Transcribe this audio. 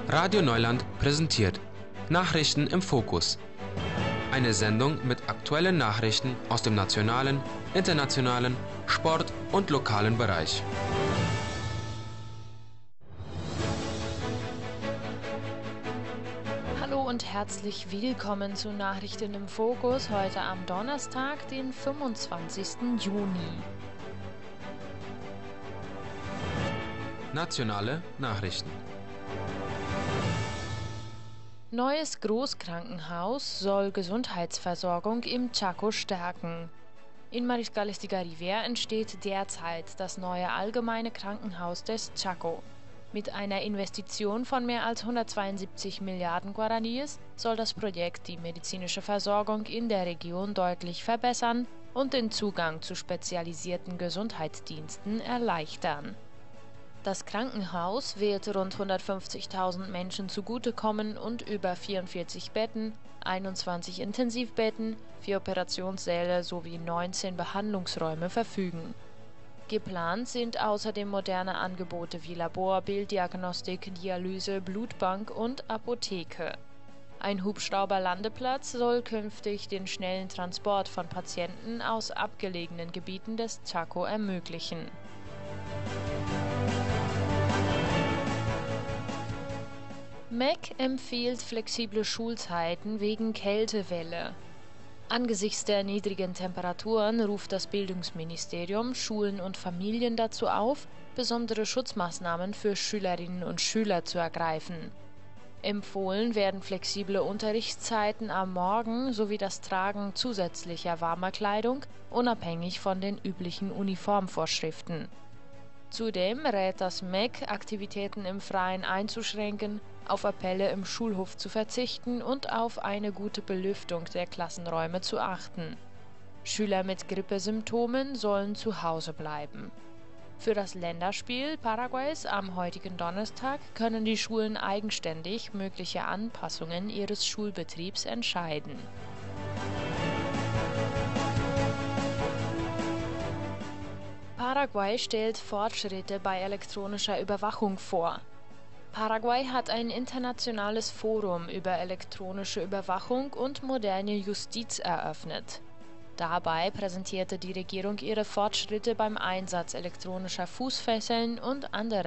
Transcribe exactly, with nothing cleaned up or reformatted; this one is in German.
Radio Neuland präsentiert Nachrichten im Fokus. Eine Sendung mit aktuellen Nachrichten aus dem nationalen, internationalen, Sport- und lokalen Bereich. Hallo und herzlich willkommen zu Nachrichten im Fokus heute am Donnerstag, den fünfundzwanzigsten Juni. Nationale Nachrichten. Neues Großkrankenhaus soll Gesundheitsversorgung im Chaco stärken. In Mariscales de Gariver entsteht derzeit das neue allgemeine Krankenhaus des Chaco. Mit einer Investition von mehr als hundertzweiundsiebzig Milliarden Guaraníes soll das Projekt die medizinische Versorgung in der Region deutlich verbessern und den Zugang zu spezialisierten Gesundheitsdiensten erleichtern. Das Krankenhaus wird rund hundertfünfzigtausend Menschen zugutekommen und über vierundvierzig Betten, einundzwanzig Intensivbetten, vier Operationssäle sowie neunzehn Behandlungsräume verfügen. Geplant sind außerdem moderne Angebote wie Labor, Bilddiagnostik, Dialyse, Blutbank und Apotheke. Ein Hubschrauberlandeplatz soll künftig den schnellen Transport von Patienten aus abgelegenen Gebieten des Chaco ermöglichen. M E C empfiehlt flexible Schulzeiten wegen Kältewelle. Angesichts der niedrigen Temperaturen ruft das Bildungsministerium Schulen und Familien dazu auf, besondere Schutzmaßnahmen für Schülerinnen und Schüler zu ergreifen. Empfohlen werden flexible Unterrichtszeiten am Morgen sowie das Tragen zusätzlicher warmer Kleidung, unabhängig von den üblichen Uniformvorschriften. Zudem rät das M E C, Aktivitäten im Freien einzuschränken, auf Appelle im Schulhof zu verzichten und auf eine gute Belüftung der Klassenräume zu achten. Schüler mit Grippesymptomen sollen zu Hause bleiben. Für das Länderspiel Paraguays am heutigen Donnerstag können die Schulen eigenständig mögliche Anpassungen ihres Schulbetriebs entscheiden. Paraguay stellt Fortschritte bei elektronischer Überwachung vor. Paraguay hat ein internationales Forum über elektronische Überwachung und moderne Justiz eröffnet. Dabei präsentierte die Regierung ihre Fortschritte beim Einsatz elektronischer Fußfesseln und anderer